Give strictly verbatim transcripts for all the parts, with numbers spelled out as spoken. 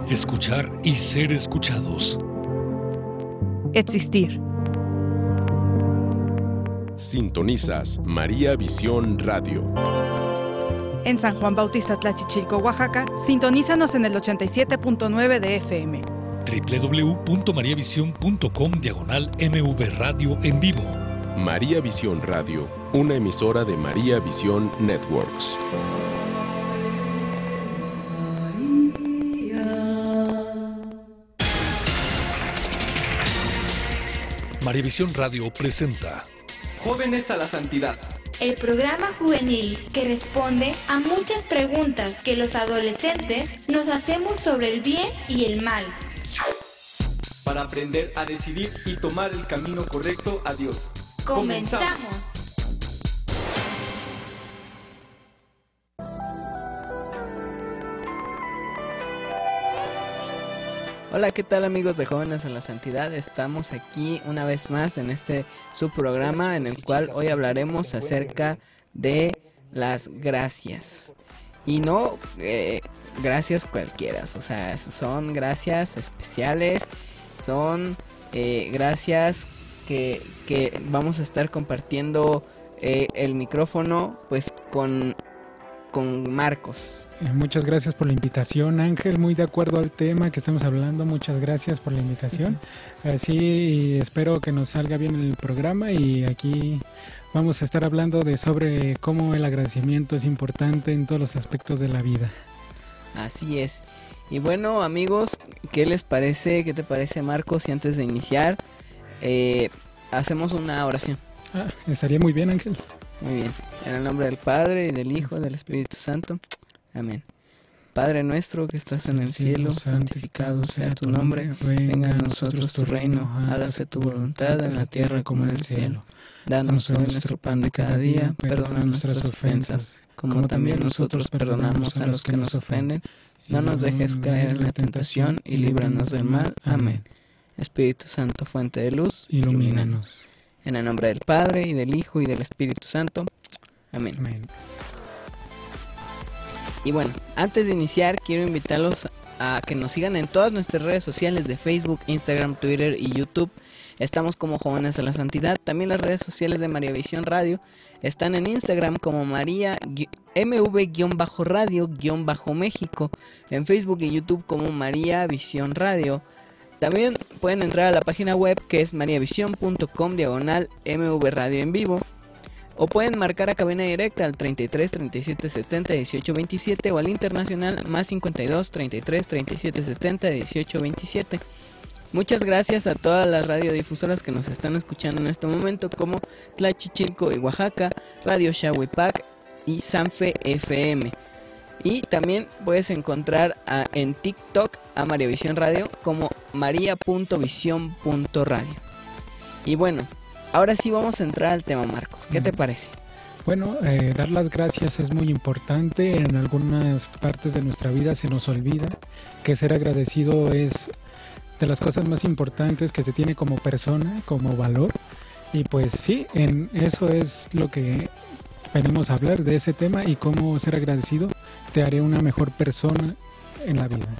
Escuchar y ser escuchados. Existir. Sintonizas María Visión Radio. En San Juan Bautista Tlachichilco, Oaxaca, sintonízanos en el ochenta y siete punto nueve de F M. doble u doble u doble u punto maría visión punto com diagonal M V Radio en vivo. María Visión Radio, una emisora de María Visión Networks. María Visión Radio presenta Jóvenes a la Santidad. El programa juvenil que responde a muchas preguntas que los adolescentes nos hacemos sobre el bien y el mal. Para aprender a decidir y tomar el camino correcto a Dios. ¡Comenzamos! Hola, ¿qué tal amigos de Jóvenes en la Santidad? Estamos aquí una vez más en este subprograma en el cual hoy hablaremos acerca de las gracias. Y no eh, gracias cualquiera, o sea, son gracias especiales, son eh, gracias que, que vamos a estar compartiendo eh, el micrófono pues con, con Marcos. Muchas gracias por la invitación, Ángel, muy de acuerdo al tema que estamos hablando, muchas gracias por la invitación, así espero que nos salga bien el programa y aquí vamos a estar hablando de sobre cómo el agradecimiento es importante en todos los aspectos de la vida. Así es, y bueno amigos, ¿qué les parece? ¿Qué te parece, Marcos? Y antes de iniciar, eh, hacemos una oración. Ah, estaría muy bien, Ángel. Muy bien, en el nombre del Padre, y del Hijo, y del Espíritu Santo. Amén. Padre nuestro que estás en el cielo, santificado sea tu nombre, venga a nosotros tu reino, hágase tu voluntad en la tierra como en el cielo. Danos hoy nuestro pan de cada día, perdona nuestras ofensas, como también nosotros perdonamos a los que nos ofenden. No nos dejes caer en la tentación y líbranos del mal. Amén. Espíritu Santo, fuente de luz, ilumínanos. En el nombre del Padre, y del Hijo, y del Espíritu Santo. Amén. Amén. Y bueno, antes de iniciar quiero invitarlos a que nos sigan en todas nuestras redes sociales de Facebook, Instagram, Twitter y YouTube. Estamos como Jóvenes a la Santidad. También las redes sociales de María Visión Radio están en Instagram como María M V-Radio-México, en Facebook y YouTube como María Visión Radio. También pueden entrar a la página web que es mariavision punto com diagonal M V Radio en vivo. O pueden marcar a cabina directa al treinta y tres, treinta y siete, setenta, dieciocho, veintisiete o al internacional más cincuenta y dos, treinta y tres, treinta y siete, setenta, dieciocho, veintisiete. Muchas gracias a todas las radiodifusoras que nos están escuchando en este momento, como Tlachichilco y Oaxaca, Radio Shahuipac y Sanfe F M. Y también puedes encontrar a, en TikTok a María Visión Radio como maria punto visión punto radio. Y bueno, ahora sí vamos a entrar al tema, Marcos. ¿Qué te parece? Bueno, eh, dar las gracias es muy importante. En algunas partes de nuestra vida se nos olvida que ser agradecido es de las cosas más importantes que se tiene como persona, como valor. Y pues sí, en eso es lo que venimos a hablar, de ese tema y cómo ser agradecido te haré una mejor persona en la vida.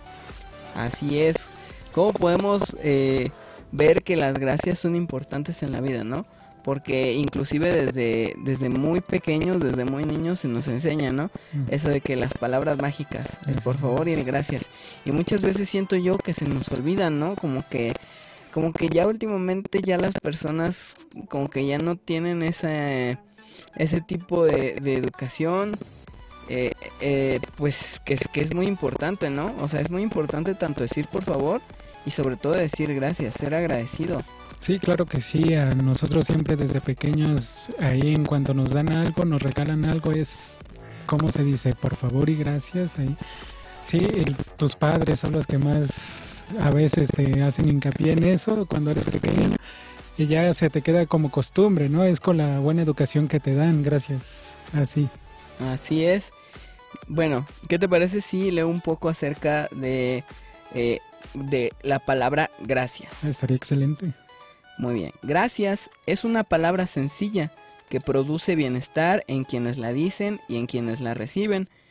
Así es. ¿Cómo podemos eh, ver que las gracias son importantes en la vida, no? Porque inclusive desde, desde muy pequeños, desde muy niños se nos enseña, ¿no? Mm. Eso de que las palabras mágicas, el por favor y el gracias. Y muchas veces siento yo que se nos olvidan, ¿no? Como que, como que ya últimamente ya las personas como que ya no tienen ese, ese tipo de, de educación. Eh, eh, pues que es, que es muy importante, ¿no? O sea, es muy importante tanto decir por favor y sobre todo decir gracias, ser agradecido. Sí, claro que sí, a nosotros siempre desde pequeños, ahí en cuanto nos dan algo, nos regalan algo, es, ¿cómo se dice? Por favor y gracias, ahí. Sí, el, tus padres son los que más a veces te hacen hincapié en eso cuando eres pequeño y ya se te queda como costumbre, ¿no? Es con la buena educación que te dan, gracias, así. Así es. Bueno, ¿qué te parece si leo un poco acerca de, eh, de la palabra gracias? Estaría excelente. Muy bien. Gracias es una palabra sencilla que produce bienestar en quienes la dicen y en quienes la reciben.